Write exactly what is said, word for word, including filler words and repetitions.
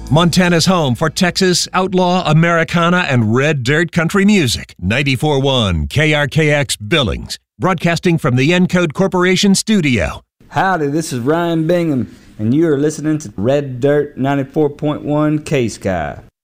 Montana's home for Texas, outlaw, Americana, and red dirt country music. ninety-four point one K R K X Billings, broadcasting from the Encode Corporation studio. Howdy, this is Ryan Bingham, and you are listening to Red Dirt ninety-four point one K-Sky.